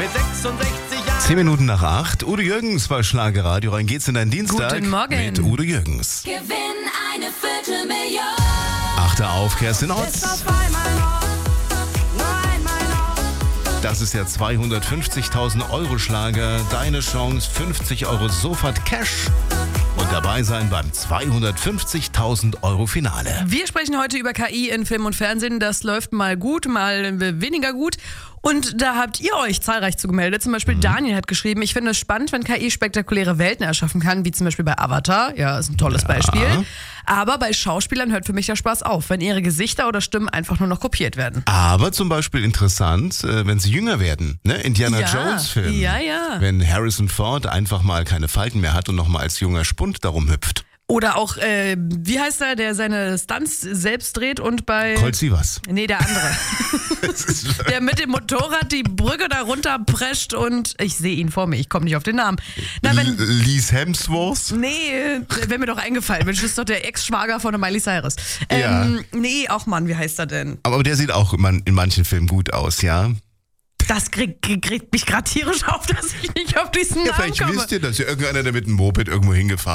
Mit 66 Jahren. 10 Minuten nach 8. Udo Jürgens bei Schlagerradio. Rein geht's in deinen Dienstag. Guten Morgen. Mit Udo Jürgens. Gewinn eine Viertelmillion. 8. auf Kerstin Otz. Das ist der 250.000 Euro Schlager. Deine Chance, 50 Euro sofort Cash. Und dabei sein beim 250.000 Euro Finale. Wir sprechen heute über KI in Film und Fernsehen. Das läuft mal gut, mal weniger gut. Und da habt ihr euch zahlreich zugemeldet. Zum Beispiel Daniel hat geschrieben, ich finde es spannend, wenn KI spektakuläre Welten erschaffen kann, wie zum Beispiel bei Avatar. Ja, ist ein tolles Beispiel. Aber bei Schauspielern hört für mich der Spaß auf, wenn ihre Gesichter oder Stimmen einfach nur noch kopiert werden. Aber zum Beispiel interessant, wenn sie jünger werden. Ne? Indiana Jones Film. Ja. Wenn Harrison Ford einfach mal keine Falten mehr hat und nochmal als junger Spund darum hüpft. Oder auch, wie heißt der seine Stunts selbst dreht und bei... Colt Sievers. Nee, der andere. Der mit dem Motorrad die Brücke da runterprescht und ich sehe ihn vor mir, ich komme nicht auf den Namen. Na, Lies Hemsworth? Nee, wäre mir doch eingefallen. Mensch, das ist doch der Ex-Schwager von der Miley Cyrus. Ja. Nee, auch Mann, wie heißt er denn? Aber der sieht auch in manchen Filmen gut aus, ja? Das kriegt mich gerade tierisch auf, dass ich nicht auf diesen Ja, Namen vielleicht komme. wisst ihr, dass ja irgendeiner, der mit einem Moped irgendwo hingefahren